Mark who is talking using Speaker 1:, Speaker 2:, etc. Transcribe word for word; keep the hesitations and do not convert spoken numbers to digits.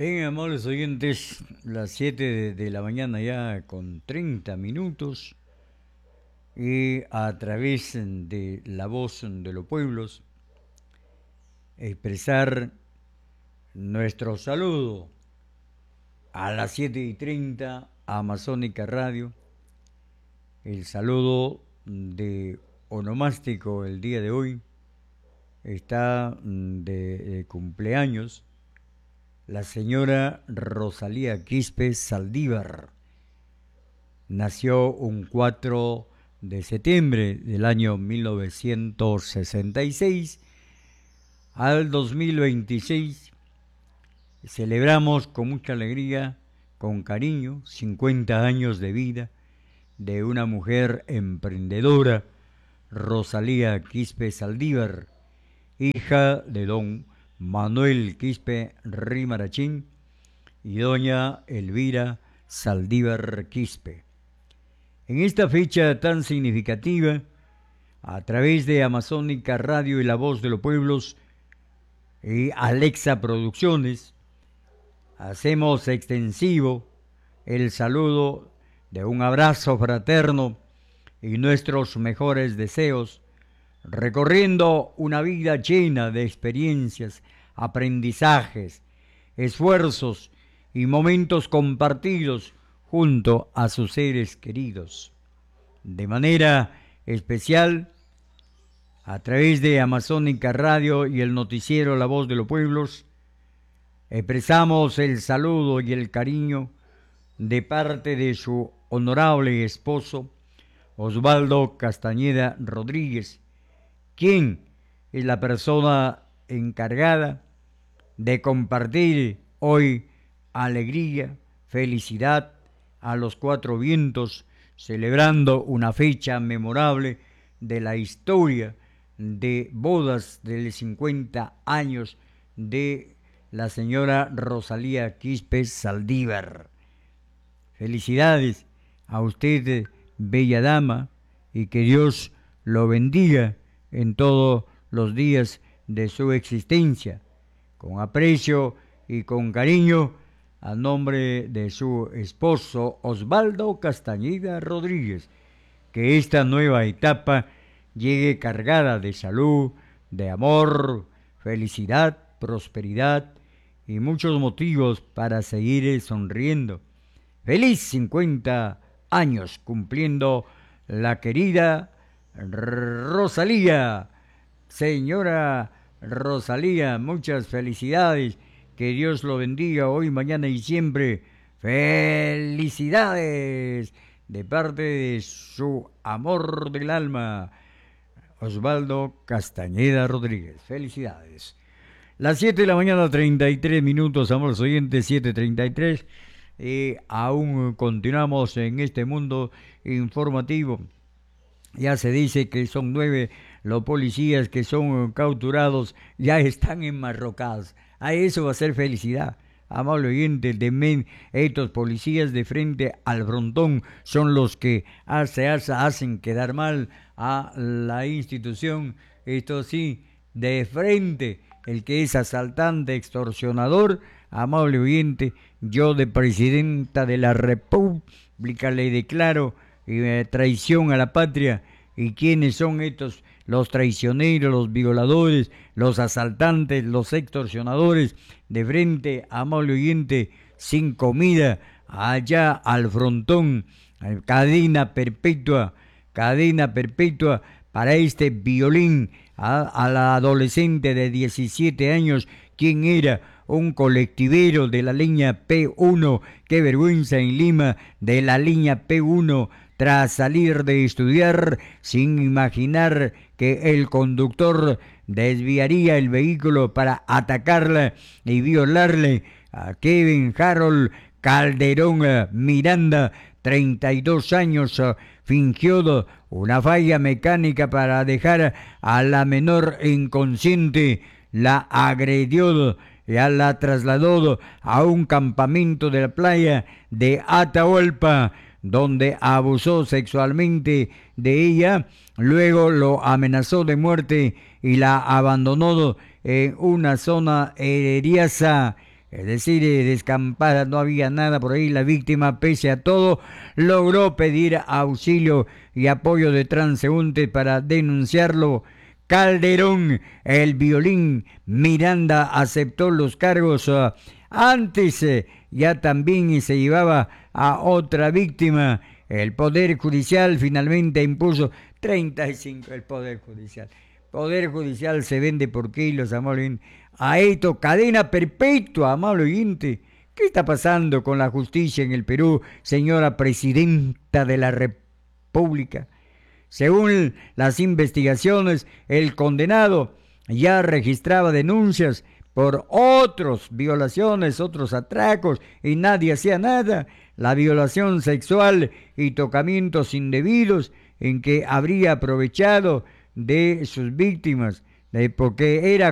Speaker 1: Bien, amables oyentes, las siete de, de la mañana ya con treinta minutos y a través de la voz de los pueblos expresar nuestro saludo a las siete y treinta Amazónica Radio, el saludo de onomástico el día de hoy está de, de cumpleaños la señora Rosalía Quispe Saldívar. Nació un cuatro de septiembre del año mil novecientos sesenta y seis al dos mil veintiséis. Celebramos con mucha alegría, con cariño, cincuenta años de vida de una mujer emprendedora, Rosalía Quispe Saldívar, hija de don Manuel Quispe Rimarachín y doña Elvira Saldívar Quispe. En esta fecha tan significativa, a través de Amazónica Radio y La Voz de los Pueblos y Alexa Producciones, hacemos extensivo el saludo de un abrazo fraterno y nuestros mejores deseos, recorriendo una vida llena de experiencias, aprendizajes, esfuerzos y momentos compartidos junto a sus seres queridos. De manera especial, a través de Amazónica Radio y el noticiero La Voz de los Pueblos, expresamos el saludo y el cariño de parte de su honorable esposo, Osvaldo Castañeda Rodríguez, quien es la persona encargada de compartir hoy alegría, felicidad a los cuatro vientos, celebrando una fecha memorable de la historia de bodas de cincuenta años de la señora Rosalía Quispe Saldívar. Felicidades a usted, bella dama, y que Dios lo bendiga en todos los días de su existencia. Con aprecio y con cariño, a nombre de su esposo Osvaldo Castañeda Rodríguez, que esta nueva etapa llegue cargada de salud, de amor, felicidad, prosperidad y muchos motivos para seguir sonriendo. Feliz cincuenta años cumpliendo la querida Rosalía. Señora Rosalía, muchas felicidades. Que Dios lo bendiga hoy, mañana y siempre. Felicidades de parte de su amor del alma, Osvaldo Castañeda Rodríguez. Felicidades. Las siete de la mañana, treinta y tres minutos, amigos oyentes, siete treinta y tres. Y aún continuamos en este mundo informativo. Ya se dice que son nueve los policías que son capturados, ya están enmarrocados. A eso va a ser felicidad. Amable oyente, de men, estos policías de frente al frontón son los que hace, hace, hacen quedar mal a la institución. Esto sí, de frente, el que es asaltante, extorsionador, amable oyente, yo de presidenta de la República le declaro eh, traición a la patria. ¿Y quiénes son estos? Los traicioneros, los violadores, los asaltantes, los extorsionadores, de frente, amable oyente, sin comida, allá al frontón, cadena perpetua, cadena perpetua para este violín, a, a la adolescente de diecisiete años, ¿quién era? Un colectivero de la línea P uno, qué vergüenza en Lima, de la línea P uno, tras salir de estudiar, sin imaginar que el conductor desviaría el vehículo para atacarla y violarle a Kevin Harold Calderón Miranda, treinta y dos años, fingió una falla mecánica para dejar a la menor inconsciente, la agredió, ya la trasladó a un campamento de la playa de Atahualpa, donde abusó sexualmente de ella, luego lo amenazó de muerte y la abandonó en una zona herediaza es decir, eh, descampada, no había nada por ahí. La víctima, pese a todo, logró pedir auxilio y apoyo de transeúntes para denunciarlo. Calderón, el violín, Miranda aceptó los cargos. Uh, antes uh, ya también se llevaba a otra víctima. El Poder Judicial finalmente impuso treinta y cinco, el Poder Judicial. Poder Judicial se vende por kilos, amable oyente. A esto, cadena perpetua, amable oyente. ¿Qué está pasando con la justicia en el Perú, señora Presidenta de la República? Según las investigaciones, el condenado ya registraba denuncias por otras violaciones, otros atracos, y nadie hacía nada. La violación sexual y tocamientos indebidos en que habría aprovechado de sus víctimas, de porque era